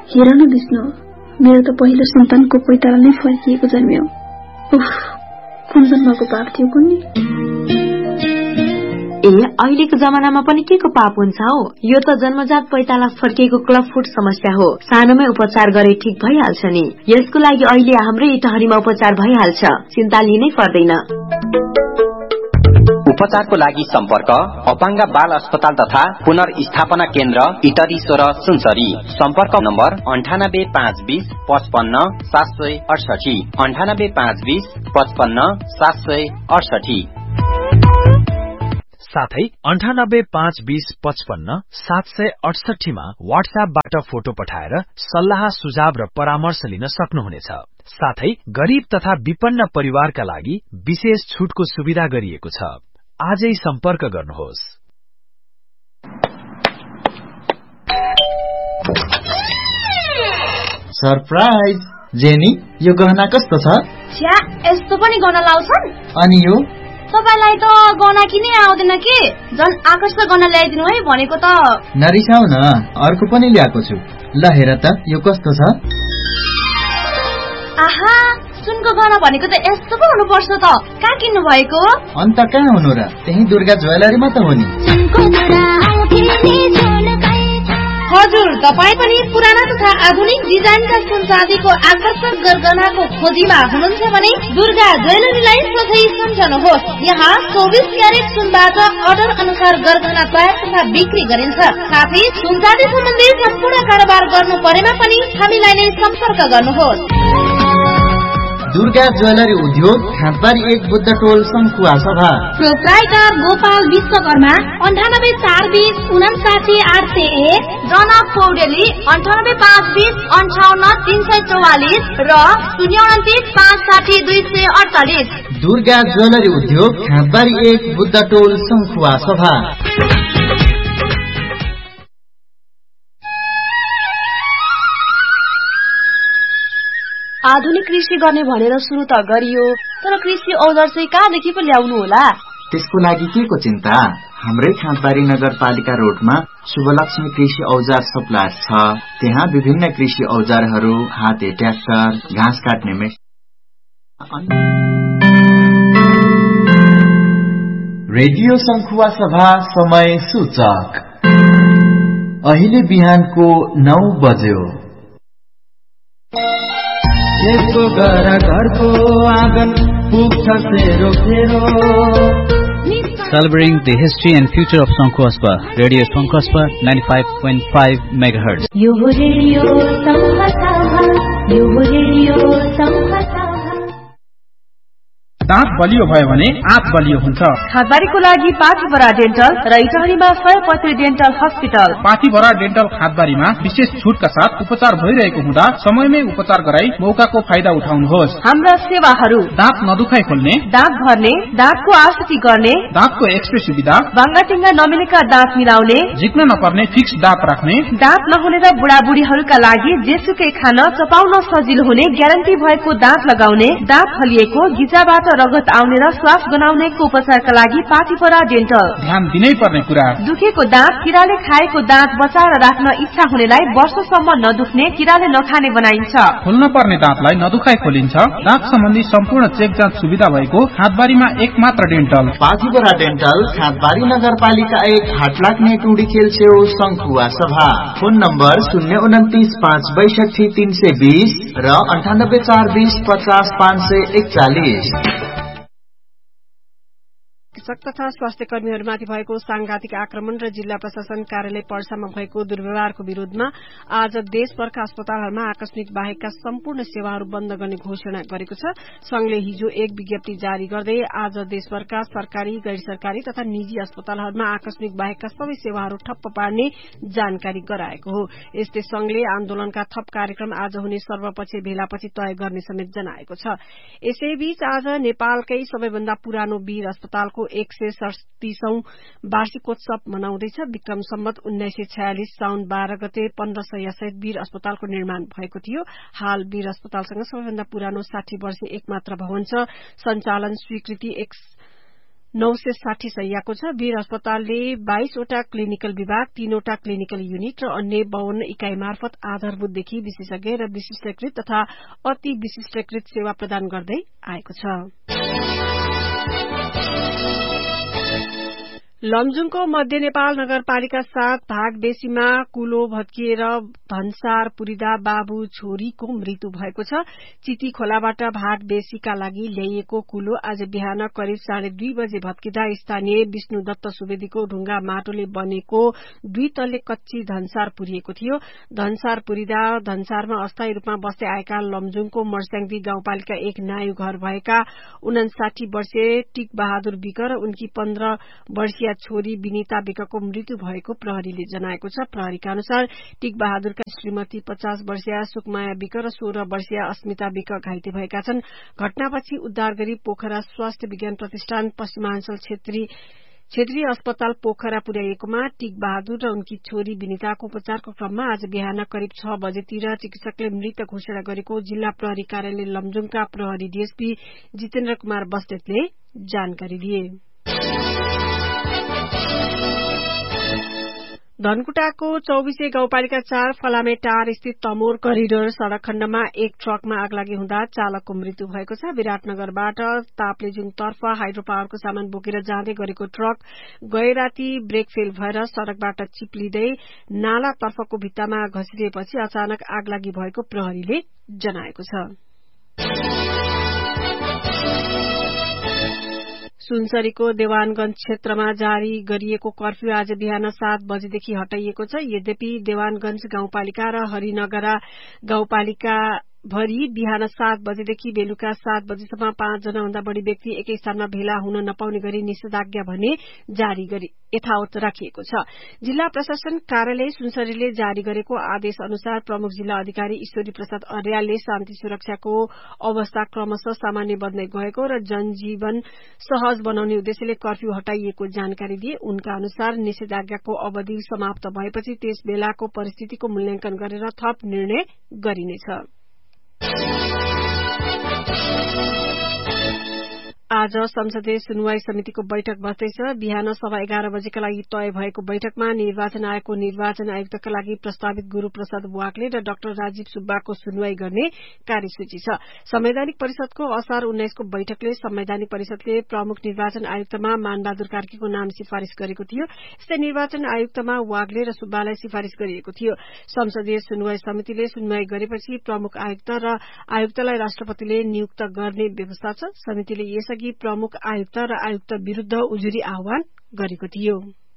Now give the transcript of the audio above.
हेर न विष्णु, मेरो त पहिलो सन्तानको पैताला नै फर्किएको जन्म्यो। उफ, कुन जन्मको पाप थियो कुन्नी। अहिलेको जमानामा पनि के को पाप हुन्छ हौ? यो त जन्मजात पैताला फर्किएको क्लबफुट समस्या हो। सानोमै उपचार गरे ठीक भइहाल्छ नि। यसको लागि अहिले हाम्रै इटहरीमा उपचार भइहाल्छ, चिन्ता लिनै पर्दैन। उपचारको लागि सम्पर्क अपाङ्ग बाल अस्पताल तथा पुनर्स्थापना केन्द्र इटरी 16 सुनसरी। सम्पर्क नम्बर 9852 55 768 9852 55 768। साथै 9852 55 768 मा व्हाट्सएपबाट फोटो पठाएर सल्लाह सुझाव र परामर्श लिन सक्नुहुनेछ। साथै गरीब तथा विपन्न परिवारका लागि विशेष छुटको सुविधा गरिएको छ। आजै सम्पर्क गर्नुहोस्। सरप्राइज जेनी, यो गहना कस्तो छ? छ्या, यस्तो पनि गहना लाउँछन्? अनि यो तपाईलाई त गहना किनै आउँदैन के? झन् आकर्षक गहना ल्याइदिनु है भनेको त। नरिसाउ न, अर्को पनि ल्याएको छु। ल हेर त, यो कस्तो छ? आहा, सुनको गहना भनेको त यस्तो पो हुनुपर्छ त। कहाँ किन्नु भएको? अन्त कहाँ हुनु र, त्यही दुर्गा ज्वेलरीमा त हो नि। हजुर, तपाईँ पनि पुराना तथा आधुनिक डिजाइनका सुन चाँदीको आकर्षक गरगहनाको खोजीमा हुनुहुन्छ भने दुर्गा ज्वेलरीलाई सोझै सम्झनुहोस्। यहाँ 24 क्यारेट सुनबाट अर्डर अनुसार गरगहना तयार तथा बिक्री गरिन्छ। साथै सुन चाँदी सम्बन्धी सम्पूर्ण कारोबार गर्नु परेमा पनि हामीलाई नै सम्पर्क गर्नुहोस्। दुर्गा ज्वेलरी उद्योग, खाँदबारी 1 बुद्ध टोल, शङ्खुवा सभा। प्रोप्राइटर गोपाल विश्वकर्मा 98 420 59 801, जनक पौडेली 98 520 58 344 र 029 560 248। दुर्गा ज्वेलरी उद्योग, खाँदबारी 1 बुद्ध टोल, शङ्खुवा सभा। आधुनिक कृषि गर्ने भनेर सुरु त गरियो, तर कृषि औजार चाहिँ कहाँदेखि पो ल्याउनु होला? त्यसको लागि के को चिन्ता? हाम्रै खाँदबारी नगरपालिका रोडमा शुभलक्ष्मी कृषि औजार सप्लायर छ। त्यहाँ विभिन्न कृषि औजारहरू, हाते ट्र्याक्टर, घाँस काट्ने मेसिन। रेडियो शङ्खुवा सभा समय सूचक अहिले बिहानको 9 बज्यो। यसको घरको आँगन पुग्छ सेरो फेरो। Celebrating the history and future of Sankhuwaspa, Radio Sankhuwaspa 95.5 MHz. यो रेडियो संघसभा, यो रेडियो संघसभा। दाँत बलियो भयो भने आँत बलियो हुन्छ। खादबारीको लागि पाथीभरा डेन्टल र इटहरीमा 100% डेन्टल हस्पिटल। पाथीभरा डेन्टल खादबारीमा विशेष छुटका साथ उपचार भइरहेको हुँदा समयमै उपचार गराई मौकाको फाइदा उठाउनुहोस्। हाम्रा सेवाहरू: दाँत नदुखाइ खोल्ने, दाँत भर्ने, दाँतको आकृति गर्ने, दाँतको एक्सरे सुविधा, बाङ्गाटिङ्गा नमिलेका दाँत मिलाउने, झिक्न नपर्ने फिक्स दाँत राख्ने, दाँत नहुने र बुढाबुढीहरूका लागि जेसुकै खान चपाउन सजिलो हुने ग्यारेन्टी भएको दाँत लगाउने, दाँत हलिएको, गिजाबाट रगत आउने र श्वास गनाउनेको उपचारका लागि पाथीभरा डेन्टल। ध्यान दिनै पर्ने कुरा: दुखेको दाँत, किराले खाएको दाँत बचाएर राख्न इच्छा हुनेलाई वर्षसम्म नदुख्ने, किराले नखाने बनाइन्छ। खोल्न पर्ने दाँतलाई नदुखाइ खोलिन्छ। दाँत सम्बन्धी सम्पूर्ण चेक जाँच सुविधा भएको खादबारीमा एकमात्र डेन्टल पाथीभरा डेन्टल, खादबारी नगरपालिका 1, हाटलाग्ने टुडी खेल छेउ, शङ्खुवा सभा। फोन नम्बर 029 562 320 र 98 420 50 541। चिकित्सक तथा स्वास्थ्य कर्मीहरूमाथि भएको सांघातिक आक्रमण र जिल्ला प्रशासन कार्यालय पर्सामा भएको दुर्व्यवहारको विरोधमा आज देशभरका अस्पतालहरूमा आकस्मिक बाहेकका सम्पूर्ण सेवाहरू बन्द गर्ने घोषणा गरेको छ। संघले हिजो एक विज्ञप्ति जारी गर्दै आज देशभरका सरकारी, गैर सरकारी तथा निजी अस्पतालहरूमा आकस्मिक बाहेकका सबै सेवाहरू ठप्प पार्ने जानकारी गराएको हो। यस्तै संघले आन्दोलनका थप कार्यक्रम आज हुने सर्वपक्षीय भेलापछि तय गर्ने समेत जनाएको छ। यसैबीच आज नेपालकै सबैभन्दा पुरानो वीर अस्पतालको 137औं वार्षिकोत्सव मनाउँदैछ। विक्रम सम्वत 1946 साउन 12 गते 1500 सहित वीर अस्पतालको निर्माण भएको थियो। हाल वीर अस्पतालसँग सबैभन्दा पुरानो 60 वर्षीय एकमात्र भवन छ। सञ्चालन स्वीकृति 960 शैय्याको छ। वीर अस्पतालले 22 वटा क्लिनिकल विभाग, 3 वटा क्लिनिकल युनिट र अन्य 52 इकाई मार्फत आधारभूतदेखि विशेषज्ञ र विशिष्टकृत तथा अति विशिष्टकृत सेवा प्रदान गर्दै आएको छ। लमजुङको मध्य नेपाल नगरपालिका 7 भाग बेसीमा कुलो भत्किएर धनसार पुरिदा बाबु छोरीको मृत्यु भएको छ। चिती खोलाबाट भाग बेसीका लागि ल्याइएको कुलो आज बिहान करिब 2:30 बजे भत्किँदा स्थानीय विष्णु दत्त सुवेदीको ढुंगा माटोले बनेको 2 तल्ले कच्ची धनसार पुरिएको थियो। धनसार पुरिदा धनसारमा अस्थायी रूपमा बस्दै आएका लमजुङको मर्स्याङदी गाउँपालिका 1 नायु घर भएका 59 वर्षीय टिक बहादुर विक र उनकी 15 वर्षीय छोरी विनिता विकको मृत्यु भएको प्रहरीले जनाएको छ। प्रहरीका अनुसार टिक बहादुरका श्रीमती 50 वर्षीय सुकमाया विक र 16 वर्षीय अस्मिता विक घाइते भएका छन्। घटनापछि उद्धार गरी पोखरा स्वास्थ्य विज्ञान प्रतिष्ठान पश्चिमाञ्चल क्षेत्रीय अस्पताल पोखरा पुर्याइएकोमा टिक बहादुर र उनकी छोरी विनिताको उपचारको क्रममा आज बिहान करिब 6 बजेतिर चिकित्सकले मृत घोषणा गरेको जिल्ला प्रहरी कार्यालय लमजुङका प्रहरी डीएसपी जितेन्द्र कुमार बस्नेतले जानकारी दिए। धनकुटाको 24 गाउँपालिका 4 फलामे टार स्थित तमोर करिडोर सड़क खण्डमा एक ट्रकमा आगलागी हुँदा चालकको मृत्यु भएको छ। विराटनगरबाट ताप्लेजुङ तर्फ हाइड्रो पावरको सामान बोकेर जाँदै गरेको ट्रक गए राति ब्रेक फेल भएर सड़कबाट चिप्लिँदै नाला तर्फको भित्तामा घसिरिएपछि अचानक आगलागी भएको प्रहरीले जनाएको छ। सुनसरीको देवानगंज क्षेत्रमा जारी गरिएको कर्फ्यू आज बिहान 7 बजेदेखि हटाइएको छ। यद्यपि देवानगंज गाउँपालिका र हरिनगरा गाउँपालिका भरि बिहान 7 बजेदेखि बेलुका 7 बजेसम्म 5 जना भन्दा बढ़ी व्यक्ति एकै स्थानमा भेला हुन नपाउने गरी निषेधाज्ञा भने जारी गरी यथावत राखिएको छ। जिल्ला प्रशासन कार्यालय सुनसरीले जारी गरेको आदेश अनुसार प्रमुख जिल्ला अधिकारी ईश्वरी प्रसाद अर्यालले शान्ति सुरक्षाको अवस्था क्रमशः सामान्य बन्दै गएको र जनजीवन सहज बनाउने उद्देश्यले कर्फ्यू हटाइएको जानकारी दिए। उनका अनुसार निषेधाज्ञाको अवधि समाप्त भएपछि त्यस बेलाको परिस्थितिको मूल्याङ्कन गरेर थप निर्णय गरिनेछ। आज संसदीय सुनवाई समितिको बैठक बस्दैछ। बिहान 11:15 बजेका लागि तय भएको बैठकमा निर्वाचन आयोगको निर्वाचन आयुक्तका लागि प्रस्तावित गुरूप्रसाद वाग्ले र डाक्टर राजीव सुब्बाको सुनवाई गर्ने कार्यसूची छ। संवैधानिक परिषदको असार 19 को बैठकले संवैधानिक परिषदले प्रमुख निर्वाचन आयुक्तमा मानबहादुर कार्कीको नाम सिफारिश गरेको थियो। यस्तै निर्वाचन आयुक्तमा वाग्ले र सुब्बालाई सिफारिश गरिएको थियो। संसदीय सुनवाई समितिले सुनवाई गरेपछि प्रमुख आयुक्त र आयुक्तलाई राष्ट्रपतिले नियुक्त गर्ने व्यवस्था छ। समितिले यसअघि प्रमुख आयुक्त र आयुक्त विरूद्ध उजुरी आह्वान गरेको थियो।